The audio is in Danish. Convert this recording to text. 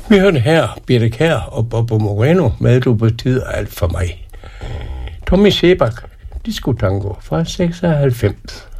Vi hørte her Birte Kjær og Bobo Moreno med Du betyder alt for mig. Tommy Sebak, Disco Tango fra 96.